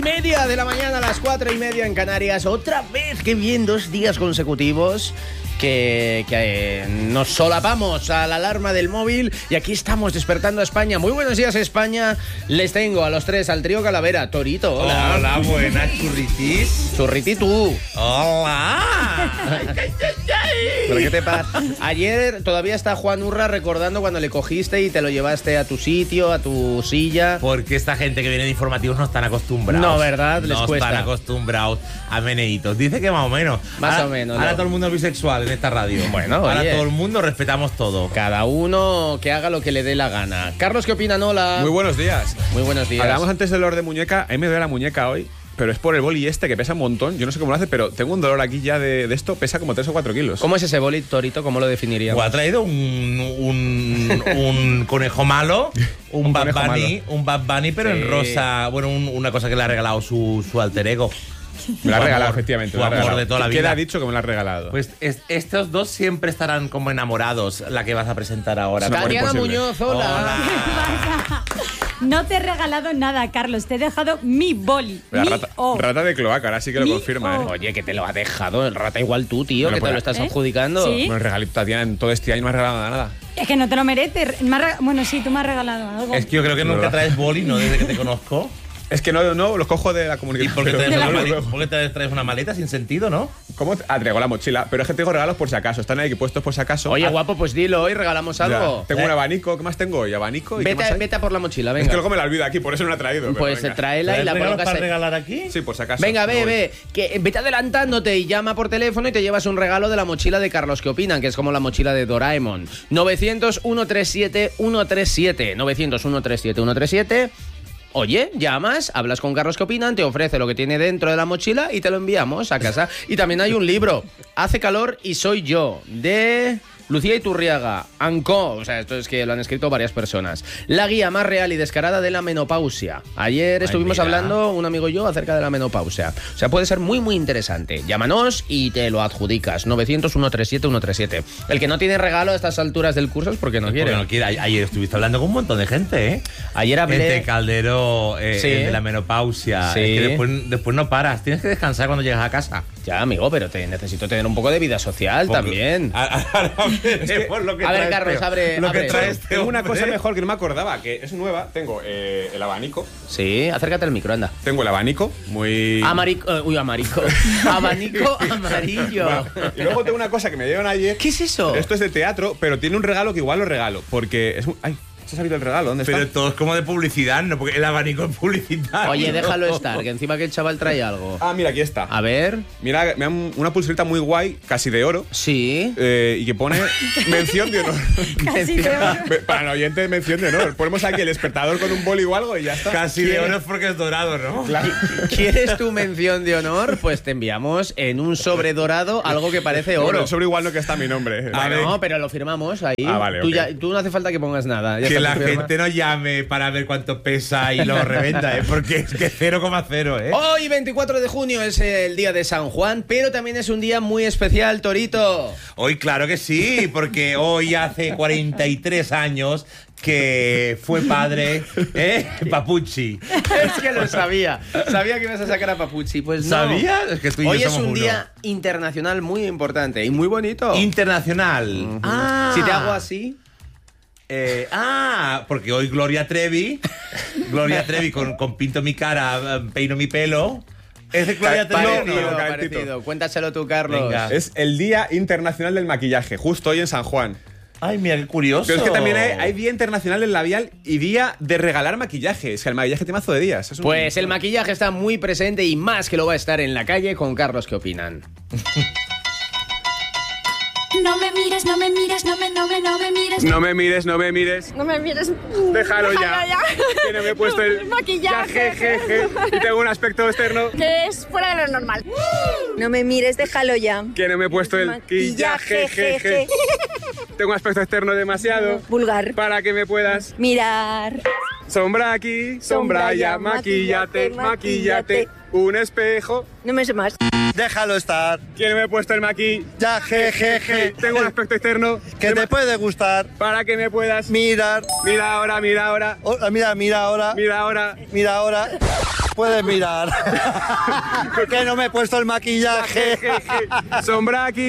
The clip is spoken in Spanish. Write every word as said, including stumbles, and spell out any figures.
Media de la mañana a las cuatro y media en Canarias. Otra vez, qué bien, dos días consecutivos que, que eh, nos solapamos a la alarma del móvil y aquí estamos despertando a España. Muy buenos días, España. Les tengo a los tres, al trío Calavera. Torito, hola. Hola, buenas, churritis. Churriti tú. Hola. ¿Pero qué te pasa? Ayer todavía está Juan Urra recordando cuando le cogiste y te lo llevaste a tu sitio, a tu silla. Porque esta gente que viene de informativos no están acostumbrados. No, ¿verdad? Les no cuesta. están acostumbrados a meneitos. Dice que más o menos. Más ahora, o menos. Ahora ¿no? todo el mundo es bisexual en esta radio. Bueno, ahora oye. todo el mundo respetamos todo. Cada uno que haga lo que le dé la gana. Carlos, ¿qué opinan? Hola. Muy buenos días. Muy buenos días. Hablábamos antes del dolor de muñeca. A mí me duele la muñeca hoy, pero es por el boli este que pesa un montón. Yo no sé cómo lo hace, pero tengo un dolor aquí ya de, de esto. Pesa como tres o cuatro kilos. ¿Cómo es ese boli, Torito? ¿Cómo lo definiríamos? O ha traído un, un, un conejo malo, un, Un Bad conejo Bunny, malo. un Bad Bunny, pero Sí. en rosa. Bueno, un- una cosa que le ha regalado su, su alter ego. Me lo ha Su regalado, amor, efectivamente. su me lo ha amor regalado. de toda la ¿Qué le vida. ha dicho que me lo ha regalado? Pues es- estos dos siempre estarán como enamorados, la que vas a presentar ahora. Es un amor Tatiana imposible. Muñoz, hola. Hola. No te he regalado nada, Carlos. Te he dejado mi boli. La mi rata, O. rata de cloaca, ahora sí que lo Mi confirma, O. ¿eh? Oye, que te lo ha dejado el rata igual tú, tío, Bueno, que te pues, lo estás ¿eh? adjudicando. Sí. Bueno, el regalito, Tatiana, en todo este año no me ha regalado nada. Es que no te lo mereces. Me has rega- Bueno, sí, tú me has regalado algo. Es que yo creo que nunca ¿Verdad? traes boli, ¿no? Desde que te conozco. Es que no, no los cojo de la ¿Y comunicación. por qué pero- traes, una pero- maleta, por qué traes- traes una maleta sin sentido, no? ¿Cómo? te- Ah, traigo la mochila. Pero es que tengo regalos por si acaso. Están ahí puestos por si acaso. Oye, Ah, guapo, pues dilo hoy, regalamos ya. algo. Tengo Eh, un abanico. ¿Qué más tengo hoy? ¿Abanico? ¿Y qué Vete, más a- hay? vete a por la mochila, Es venga. que luego me la olvido aquí, por eso no la he traído. pero Pues venga. tráela y la regalos colocas para ahí. regalar aquí? Sí, por si acaso. Venga, Me ve, voy. ve, que vete adelantándote y llama por teléfono y te llevas un regalo de la mochila de Carlos. ¿Qué opinan? Que es como la mochila de Doraemon. novecientos, ciento treinta y siete, ciento treinta y siete. novecientos, ciento treinta y siete, ciento treinta y siete. Oye, llamas, hablas con Carlos ¿Qué opinan? Te ofrece lo que tiene dentro de la mochila y te lo enviamos a casa. Y también hay un libro, Hace calor y soy yo, de Lucía Iturriaga, Anco, o sea, esto es que lo han escrito varias personas. La guía más real y descarada de la menopausia. Ayer Ay, estuvimos mira. hablando, un amigo y yo, acerca de la menopausia. O sea, puede ser muy, muy interesante. Llámanos y te lo adjudicas. novecientos, ciento treinta y siete, ciento treinta y siete. El que no tiene regalo a estas alturas del curso es porque no quiere. Porque no quiere. A- Ayer estuviste hablando con un montón de gente, ¿eh? Ayer hablé... Gente Caldero, eh, Sí. el de la menopausia. Sí. Es que después, después no paras. Tienes que descansar cuando llegas a casa. Ya, amigo, pero te necesito tener un poco de vida social Porque- también. Ahora veremos lo que A ver, trae Carlos, este- abre- Lo abre. que trae este Tengo una hombre. cosa mejor que no me acordaba, que es nueva. Tengo eh, el abanico. Sí, acércate al micro, anda. Tengo el abanico, muy... Amarico, eh, uy, amarico. Abanico amarillo. Bueno, y luego tengo una cosa que me dieron ayer. ¿Qué es eso? Esto es de teatro, pero tiene un regalo que igual lo regalo. Porque es un... ¡Ay! ¿Se ha salido el regalo? ¿Dónde Pero está? todo es como de publicidad, ¿no? Porque el abanico es publicidad. Oye, déjalo estar, que encima que el chaval trae algo. Ah, mira, aquí está. A ver. Mira, me dan una pulserita muy guay, casi de oro. Sí. eh, y que pone mención de honor. Casi de oro. Para el oyente, mención de honor. Ponemos aquí el despertador con un boli o algo y ya está. Casi de ¿Quién? oro es porque es dorado, ¿no? Claro. ¿Quieres tu mención de honor? Pues te enviamos en un sobre dorado algo que parece Bueno, oro. el sobre igual no que está mi nombre. Ah, ver. no, pero lo firmamos ahí. Ah, vale, tú, ok. ya- tú no hace falta que pongas nada. ya Que está la tu firma. gente no llame para ver cuánto pesa y lo revenda, ¿eh? Porque es que cero coma cero, ¿eh? Hoy, veinticuatro de junio, es el día de San Juan, pero también es un día muy especial, Torito. Hoy, claro que sí, porque hoy hace cuarenta y tres años que fue padre, ¿eh? Papucci. Es que lo sabía. Sabía que ibas a sacar a Papucci. Pues no. ¿Sabías? Es que tú y yo Hoy es somos un uno. día internacional muy importante y muy bonito. Internacional. Ah. Si te hago así. Eh, ah, porque hoy Gloria Trevi, Gloria Trevi con, con pinto mi cara, eh, peino mi pelo. ¿Es de Gloria Trevi? o Parecido, no? calentito. parecido. Cuéntaselo tú, Carlos. Venga. Es el Día Internacional del Maquillaje, justo hoy en San Juan. Ay, mira, qué curioso. Pero es que también hay, hay Día Internacional del Labial y Día de regalar maquillaje. Es que el maquillaje tiene mazo de días. Es un- Pues el maquillaje está muy presente y más que lo va a estar en la calle con Carlos. ¿Qué opinan? No me mires, no me mires, no me, no me, no me mires. No me mires, no me mires. No me mires. Déjalo ya. Que no me he puesto el Maquillaje. je, je, je, y tengo un aspecto externo. Que es fuera de lo normal. No me mires, déjalo ya. Que no me he puesto el maquillaje. je, je. Tengo un aspecto externo demasiado. Vulgar. Para que me puedas. Mirar. Sombra aquí, sombra Sombra allá, allá, maquillate, maquillate, maquillate. maquillate. Un espejo. No me sé más. Déjalo estar. Que no me he puesto el maquillaje. Ya, jejeje. Tengo un aspecto externo. Que de te ma- puede gustar. Para que me puedas. Mirar. Mira ahora, mira ahora. Oh, mira, mira ahora. Mira ahora. Mira ahora. Puedes mirar. Que no me he puesto el maquillaje. Sombra aquí.